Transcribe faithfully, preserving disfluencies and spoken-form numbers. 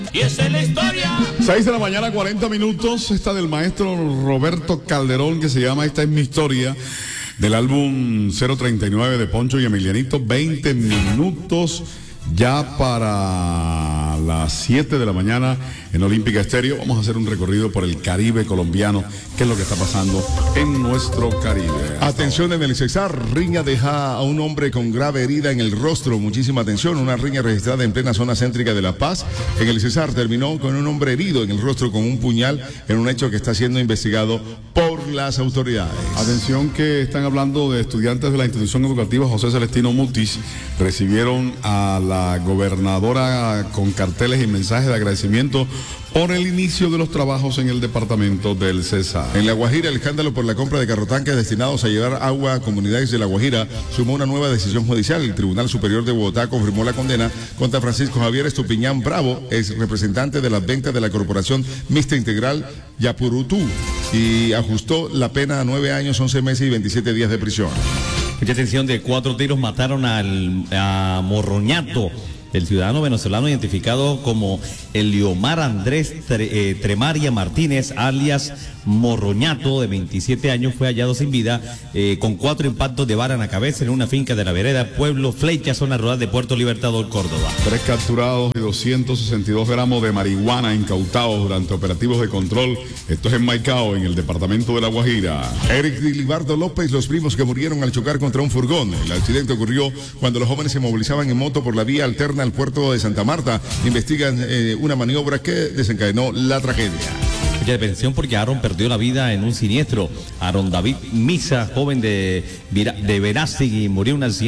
Y esa es la historia. seis de la mañana, cuarenta minutos. Esta del maestro Roberto Calderón, que se llama Esta es mi historia, del álbum cero treinta y nueve de Poncho y Emilianito. veinte minutos ya para las siete de la mañana en Olímpica Estéreo. Vamos a hacer un recorrido por el Caribe colombiano, qué es lo que está pasando en nuestro Caribe. Atención, en el Cesar, riña deja a un hombre con grave herida en el rostro. Muchísima atención, una riña registrada en plena zona céntrica de La Paz. En el Cesar terminó con un hombre herido en el rostro con un puñal, en un hecho que está siendo investigado por las autoridades. Atención, que están hablando de estudiantes de la institución educativa José Celestino Mutis. Recibieron a la gobernadora con carteles y mensajes de agradecimiento por el inicio de los trabajos en el departamento del Cesar. En La Guajira, el escándalo por la compra de carrotanques destinados a llevar agua a comunidades de La Guajira sumó una nueva decisión judicial. El Tribunal Superior de Bogotá confirmó la condena contra Francisco Javier Estupiñán Bravo, ex representante de las ventas de la Corporación Mixta Integral Yapurutú, y ajustó la pena a nueve años, once meses y veintisiete días de prisión. Mucha atención, de cuatro tiros mataron al a Morroñato, el ciudadano venezolano identificado como Eliomar Andrés Tre, eh, Tremaria Martínez, alias Morroñato, de veintisiete años, fue hallado sin vida eh, con cuatro impactos de bala en la cabeza en una finca de la vereda Pueblo Flecha, zona rural de Puerto Libertador, Córdoba. Tres capturados y doscientos sesenta y dos gramos de marihuana incautados durante operativos de control. Esto es en Maicao, en el departamento de La Guajira. Eric Dilibardo López, los primos que murieron al chocar contra un furgón. El accidente ocurrió cuando los jóvenes se movilizaban en moto por la vía alterna al puerto de Santa Marta. Investigan eh, una maniobra que desencadenó la tragedia. Mucha atención, porque Aaron perdió la vida en un siniestro. Aaron David Misa, joven de, de Verástegui, murió en un accidente.